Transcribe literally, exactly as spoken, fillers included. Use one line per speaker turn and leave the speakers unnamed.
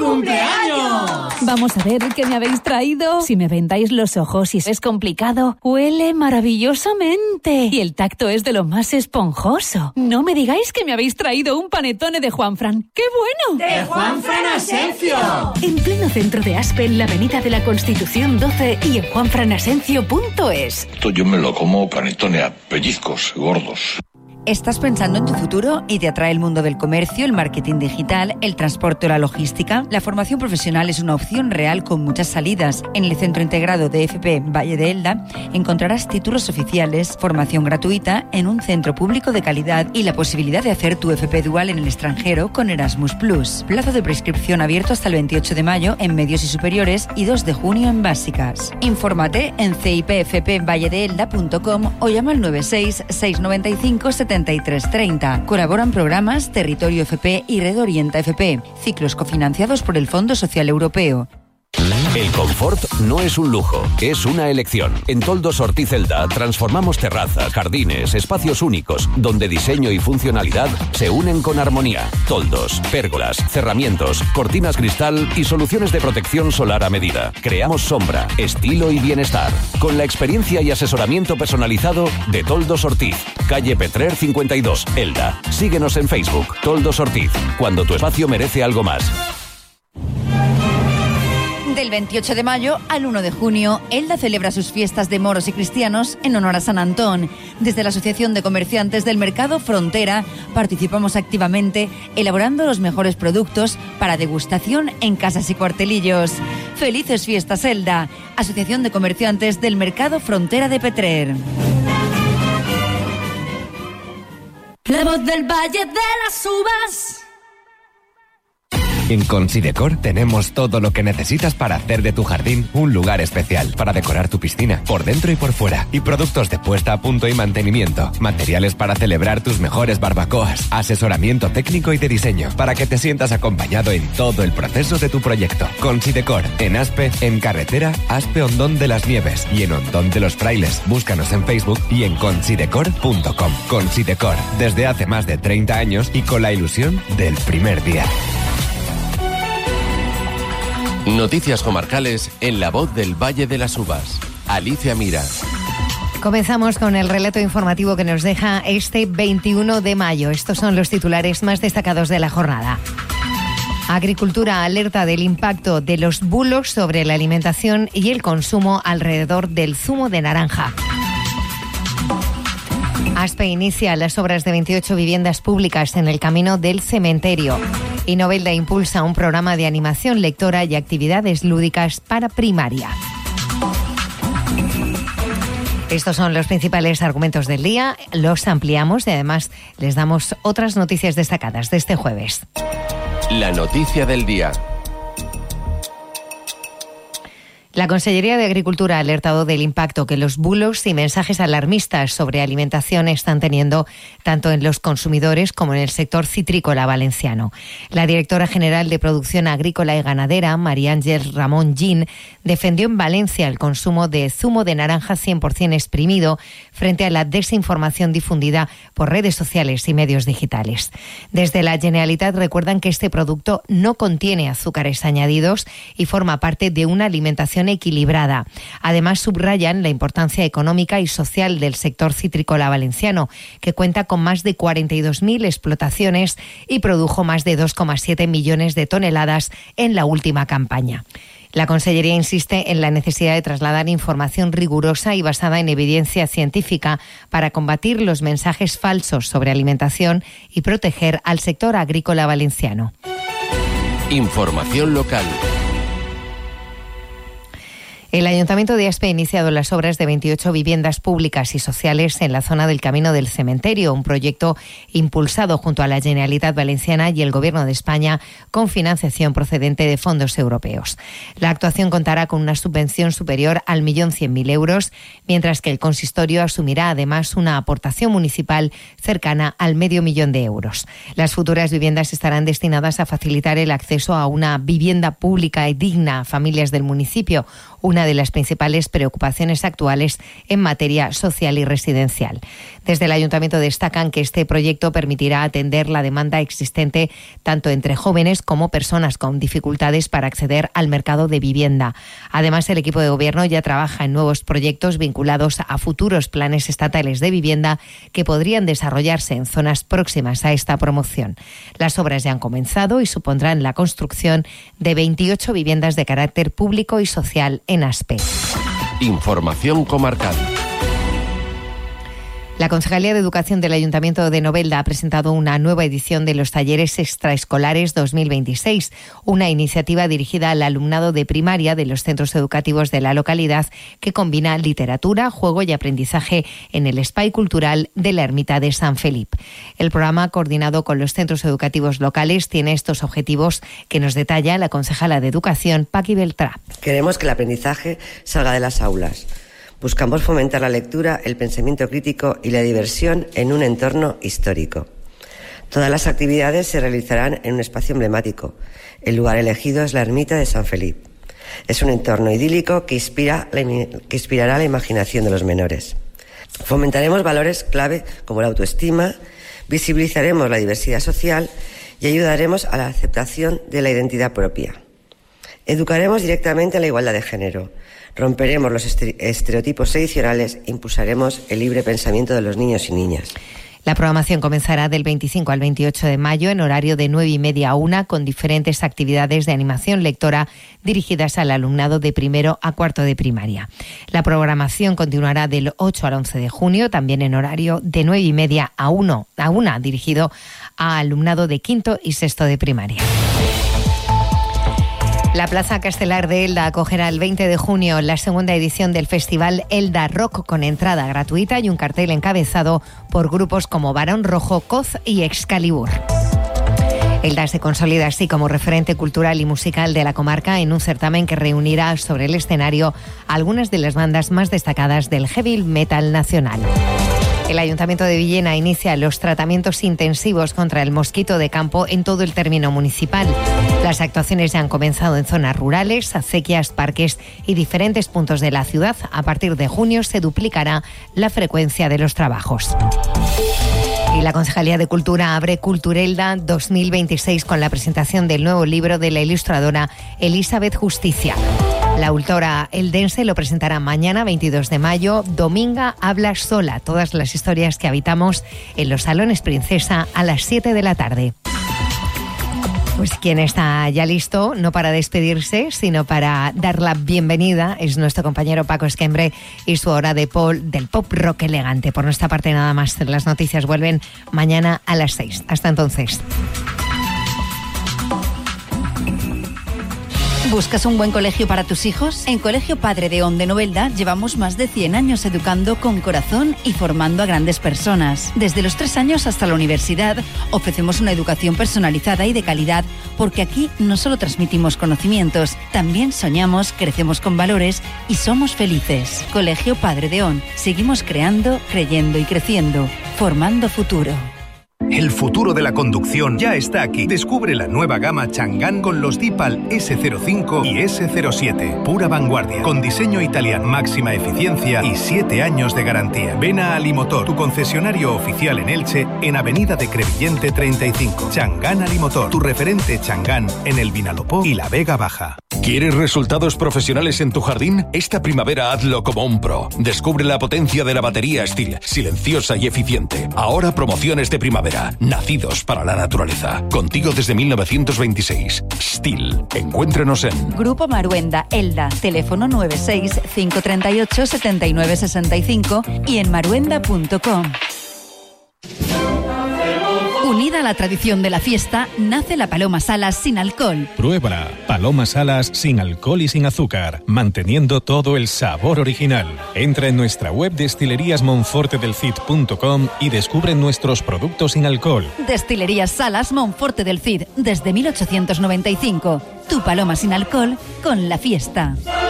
cumpleaños!
Vamos a ver qué me habéis traído. Si me vendáis los ojos y es complicado, huele maravillosamente. Y el tacto es de lo más esponjoso. No me digáis que me habéis traído un panetone de Juanfran. ¡Qué bueno!
¡De Juanfran Asencio!
En pleno centro de Aspe, en la avenida de la Constitución doce y en juanfran asencio punto es.
Esto yo me lo como panetone a pellizcos gordos.
¿Estás pensando en tu futuro y te atrae el mundo del comercio, el marketing digital, el transporte o la logística? La formación profesional es una opción real con muchas salidas. En el Centro Integrado de F P Valle de Elda encontrarás títulos oficiales, formación gratuita en un centro público de calidad y la posibilidad de hacer tu F P dual en el extranjero con Erasmus plus. Plazo de prescripción abierto hasta el veintiocho de mayo en medios y superiores y dos de junio en básicas. Infórmate en c i p f p valle de elda punto com o llama al nueve seis seis nueve cinco siete tres treinta. Colaboran programas Territorio F P y Red Orienta F P, ciclos cofinanciados por el Fondo Social Europeo.
El confort no es un lujo, es una elección. En Toldos Ortiz Elda transformamos terrazas, jardines, espacios únicos, donde diseño y funcionalidad se unen con armonía. Toldos, pérgolas, cerramientos, cortinas cristal y soluciones de protección solar a medida. Creamos sombra, estilo y bienestar. Con la experiencia y asesoramiento personalizado de Toldos Ortiz, calle Petrer cincuenta y dos, Elda. Síguenos en Facebook, Toldos Ortiz, cuando tu espacio merece algo más.
Del veintiocho de mayo al uno de junio, Elda celebra sus fiestas de moros y cristianos en honor a San Antón. Desde la Asociación de Comerciantes del Mercado Frontera participamos activamente elaborando los mejores productos para degustación en casas y cuartelillos. ¡Felices fiestas, Elda! Asociación de Comerciantes del Mercado Frontera de Petrer.
La voz del Valle de las Uvas.
En Considecor tenemos todo lo que necesitas para hacer de tu jardín un lugar especial, para decorar tu piscina, por dentro y por fuera, y productos de puesta a punto y mantenimiento, materiales para celebrar tus mejores barbacoas, asesoramiento técnico y de diseño, para que te sientas acompañado en todo el proceso de tu proyecto. Considecor, en Aspe, en carretera Aspe Hondón de las Nieves y en Hondón de los Frailes. Búscanos en Facebook y en considecor punto com. Considecor, desde hace más de treinta años y con la ilusión del primer día.
Noticias comarcales en La Voz del Valle de las Uvas. Alicia Mira.
Comenzamos con el relato informativo que nos deja este veintiuno de mayo. Estos son los titulares más destacados de la jornada. Agricultura alerta del impacto de los bulos sobre la alimentación y el consumo alrededor del zumo de naranja. Aspe inicia las obras de veintiocho viviendas públicas en el camino del cementerio. Y Novelda impulsa un programa de animación lectora y actividades lúdicas para primaria. Estos son los principales argumentos del día, los ampliamos y además les damos otras noticias destacadas de este jueves.
La noticia del día.
La Consellería de Agricultura ha alertado del impacto que los bulos y mensajes alarmistas sobre alimentación están teniendo tanto en los consumidores como en el sector citrícola valenciano. La directora general de Producción Agrícola y Ganadera, María Ángel Ramón Gin, defendió en Valencia el consumo de zumo de naranja cien por ciento exprimido frente a la desinformación difundida por redes sociales y medios digitales. Desde la Generalitat recuerdan que este producto no contiene azúcares añadidos y forma parte de una alimentación equilibrada. Además, subrayan la importancia económica y social del sector citrícola valenciano, que cuenta con más de cuarenta y dos mil explotaciones y produjo más de dos coma siete millones de toneladas en la última campaña. La Consellería insiste en la necesidad de trasladar información rigurosa y basada en evidencia científica para combatir los mensajes falsos sobre alimentación y proteger al sector agrícola valenciano.
Información local.
El Ayuntamiento de Aspe ha iniciado las obras de veintiocho viviendas públicas y sociales en la zona del Camino del Cementerio, un proyecto impulsado junto a la Generalitat Valenciana y el Gobierno de España con financiación procedente de fondos europeos. La actuación contará con una subvención superior al millón cien mil euros, mientras que el consistorio asumirá además una aportación municipal cercana al medio millón de euros. Las futuras viviendas estarán destinadas a facilitar el acceso a una vivienda pública y digna a familias del municipio, una una de las principales preocupaciones actuales en materia social y residencial. Desde el Ayuntamiento destacan que este proyecto permitirá atender la demanda existente tanto entre jóvenes como personas con dificultades para acceder al mercado de vivienda. Además, el equipo de gobierno ya trabaja en nuevos proyectos vinculados a futuros planes estatales de vivienda que podrían desarrollarse en zonas próximas a esta promoción. Las obras ya han comenzado y supondrán la construcción de veintiocho viviendas de carácter público y social en Aspe.
Información comarcal.
La Concejalía de Educación del Ayuntamiento de Novelda ha presentado una nueva edición de los Talleres Extraescolares dos mil veintiséis, una iniciativa dirigida al alumnado de primaria de los centros educativos de la localidad que combina literatura, juego y aprendizaje en el espai cultural de la Ermita de San Felipe. El programa, coordinado con los centros educativos locales, tiene estos objetivos que nos detalla la concejala de Educación, Paqui Beltrá.
Queremos que el aprendizaje salga de las aulas. Buscamos fomentar la lectura, el pensamiento crítico y la diversión en un entorno histórico. Todas las actividades se realizarán en un espacio emblemático. El lugar elegido es la Ermita de San Felipe. Es un entorno idílico que, inspira la, que inspirará la imaginación de los menores. Fomentaremos valores clave como la autoestima, visibilizaremos la diversidad social y ayudaremos a la aceptación de la identidad propia. Educaremos directamente a la igualdad de género. Romperemos los estereotipos tradicionales e impulsaremos el libre pensamiento de los niños y niñas.
La programación comenzará del veinticinco al veintiocho de mayo en horario de nueve y media a una, con diferentes actividades de animación lectora dirigidas al alumnado de primero a cuarto de primaria. La programación continuará del ocho al once de junio, también en horario de nueve y media a uno, a una, dirigido a alumnado de quinto y sexto de primaria. La Plaza Castelar de Elda acogerá el veinte de junio la segunda edición del Festival Elda Rock, con entrada gratuita y un cartel encabezado por grupos como Barón Rojo, Coz y Excalibur. Elda se consolida así como referente cultural y musical de la comarca en un certamen que reunirá sobre el escenario algunas de las bandas más destacadas del heavy metal nacional. El Ayuntamiento de Villena inicia los tratamientos intensivos contra el mosquito de campo en todo el término municipal. Las actuaciones ya han comenzado en zonas rurales, acequias, parques y diferentes puntos de la ciudad. A partir de junio se duplicará la frecuencia de los trabajos. Y la Concejalía de Cultura abre Culturelda dos mil veintiséis con la presentación del nuevo libro de la ilustradora Elizabeth Justicia. La autora eldense lo presentará mañana, veintidós de mayo. Dominga habla sola, todas las historias que habitamos en los salones Princesa a las siete de la tarde. Pues quien está ya listo, no para despedirse, sino para dar la bienvenida, es nuestro compañero Paco Esquembre y su hora de pol, del pop rock elegante. Por nuestra parte nada más, las noticias vuelven mañana a las seis. Hasta entonces.
¿Buscas un buen colegio para tus hijos? En Colegio Padre Deón de Novelda llevamos más de cien años educando con corazón y formando a grandes personas. Desde los tres años hasta la universidad ofrecemos una educación personalizada y de calidad, porque aquí no solo transmitimos conocimientos, también soñamos, crecemos con valores y somos felices. Colegio Padre Deón. Seguimos creando, creyendo y creciendo, formando futuro.
El futuro de la conducción ya está aquí. Descubre la nueva gama Chang'an con los Dipal ese cero cinco y ese cero siete. Pura vanguardia, con diseño italiano, máxima eficiencia y siete años de garantía. Ven a Alimotor, tu concesionario oficial en Elche, en Avenida de Crevillente treinta y cinco. Chang'an Alimotor, tu referente Chang'an en el Vinalopó y la Vega Baja.
¿Quieres resultados profesionales en tu jardín? Esta primavera hazlo como un pro. Descubre la potencia de la batería Stihl, silenciosa y eficiente. Ahora promociones de primavera, nacidos para la naturaleza. Contigo desde mil novecientos veintiséis. Stihl. Encuéntrenos en
Grupo Maruenda, Elda, teléfono nueve seis cinco tres ocho siete nueve seis cinco y en maruenda punto com. Unida a la tradición de la fiesta, nace la Paloma Salas sin alcohol.
Pruébala. Paloma Salas sin alcohol y sin azúcar, manteniendo todo el sabor original. Entra en nuestra web destilerías monforte del cid punto com y descubre nuestros productos sin alcohol.
Destilerías Salas Monforte del Cid, desde mil ochocientos noventa y cinco. Tu Paloma sin alcohol con la fiesta.